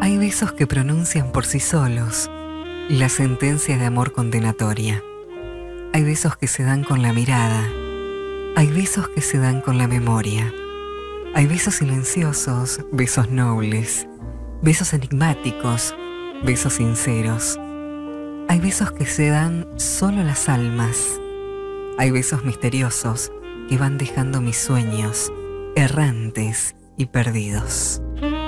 Hay besos que pronuncian por sí solos la sentencia de amor condenatoria. Hay besos que se dan con la mirada. Hay besos que se dan con la memoria. Hay besos silenciosos, besos nobles, besos enigmáticos, besos sinceros. Hay besos que se dan solo las almas. Hay besos misteriosos que van dejando mis sueños errantes y perdidos.